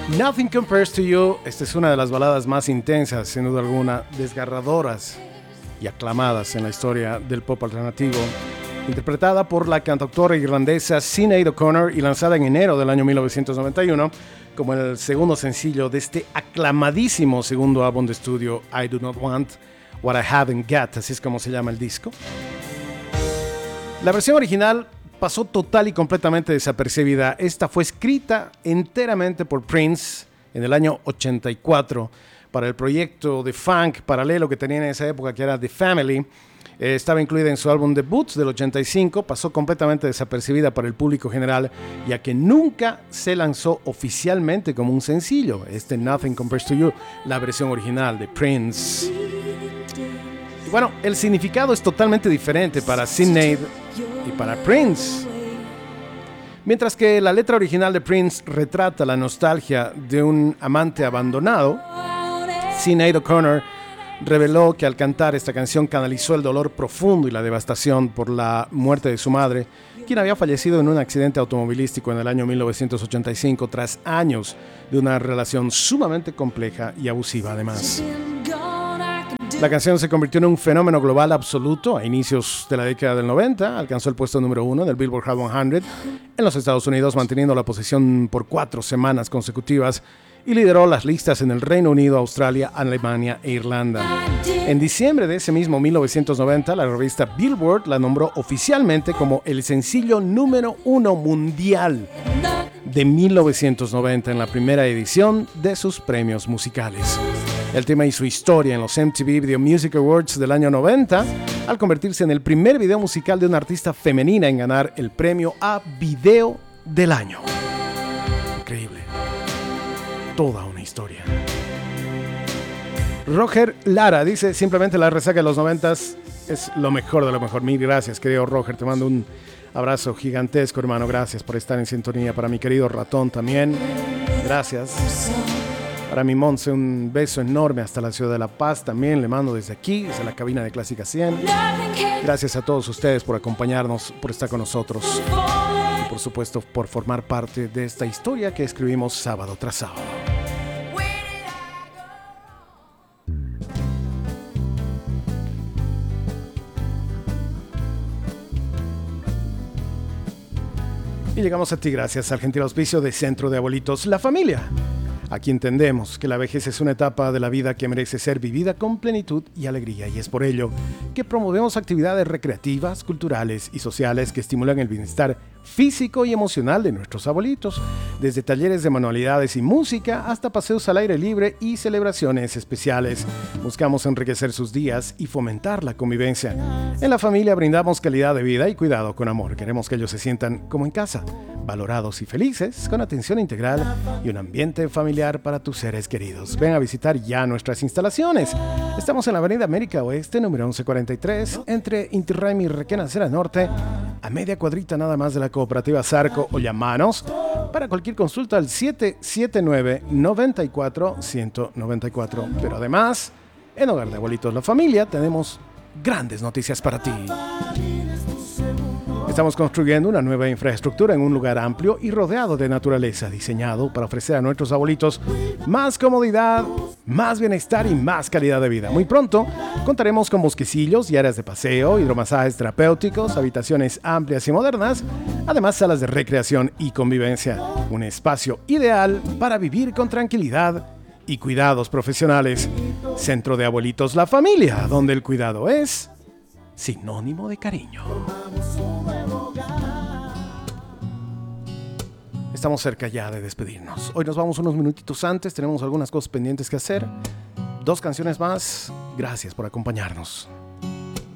Nothing Compares to You. Esta es una de las baladas más intensas, sin duda alguna, desgarradoras y aclamadas en la historia del pop alternativo, interpretada por la cantautora irlandesa Sinead O'Connor y lanzada en enero del año 1991 como el segundo sencillo de este aclamadísimo segundo álbum de estudio I Do Not Want What I Haven't Got, así es como se llama el disco. La versión original pasó total y completamente desapercibida. Esta fue escrita enteramente por Prince en el año 84 para el proyecto de funk paralelo que tenía en esa época, que era The Family. Estaba incluida en su álbum debut del 85, pasó completamente desapercibida para el público general, ya que nunca se lanzó oficialmente como un sencillo. Nothing Compares to You, la versión original de Prince. Y bueno, el significado es totalmente diferente para Sinead y para Prince. Mientras que la letra original de Prince retrata la nostalgia de un amante abandonado, Sinead O'Connor reveló que al cantar esta canción canalizó el dolor profundo y la devastación por la muerte de su madre, quien había fallecido en un accidente automovilístico en el año 1985 tras años de una relación sumamente compleja y abusiva además. La canción se convirtió en un fenómeno global absoluto a inicios de la década del 90, alcanzó el puesto número 1 del Billboard Hot 100 en los Estados Unidos, manteniendo la posición por 4 semanas consecutivas y lideró las listas en el Reino Unido, Australia, Alemania e Irlanda. En diciembre de ese mismo 1990, la revista Billboard la nombró oficialmente como el sencillo número 1 mundial de 1990 en la primera edición de sus premios musicales. El tema hizo historia en los MTV Video Music Awards del año 90 al convertirse en el primer video musical de una artista femenina en ganar el premio a Video del Año. Increíble. Toda una historia. Roger Lara dice: simplemente la resaca de los 90s es lo mejor de lo mejor. Mil gracias, querido Roger. Te mando un abrazo gigantesco, hermano. Gracias por estar en sintonía. Para mi querido Ratón también. Gracias. Para mi Monse, un beso enorme hasta la ciudad de La Paz. También le mando desde aquí, desde la cabina de Clásica 100. Gracias a todos ustedes por acompañarnos, por estar con nosotros. Y por supuesto, por formar parte de esta historia que escribimos sábado tras sábado. Y llegamos a ti gracias al gentil auspicio de Centro de Abuelitos La Familia. Aquí entendemos que la vejez es una etapa de la vida que merece ser vivida con plenitud y alegría, y es por ello que promovemos actividades recreativas, culturales y sociales que estimulan el bienestar físico y emocional de nuestros abuelitos, desde talleres de manualidades y música hasta paseos al aire libre y celebraciones especiales. Buscamos enriquecer sus días y fomentar la convivencia. En La Familia brindamos calidad de vida y cuidado con amor. Queremos que ellos se sientan como en casa, valorados y felices, con atención integral y un ambiente familiar para tus seres queridos. Ven a visitar ya nuestras instalaciones. Estamos en la Avenida América Oeste, número 1143, entre Inti Raymi y Requena Acera Norte, a media cuadrita nada más de la Cooperativa Zarco, o llamanos para cualquier consulta al 779-94-194. Pero además, en Hogar de Abuelitos La Familia tenemos grandes noticias para ti. Estamos construyendo una nueva infraestructura en un lugar amplio y rodeado de naturaleza, diseñado para ofrecer a nuestros abuelitos más comodidad, más bienestar y más calidad de vida. Muy pronto contaremos con bosquecillos y áreas de paseo, hidromasajes terapéuticos, habitaciones amplias y modernas, además salas de recreación y convivencia. Un espacio ideal para vivir con tranquilidad y cuidados profesionales. Centro de Abuelitos La Familia, donde el cuidado es sinónimo de cariño. Estamos cerca ya de despedirnos. Hoy nos vamos unos minutitos antes, tenemos algunas cosas pendientes que hacer. 2 canciones más. Gracias por acompañarnos.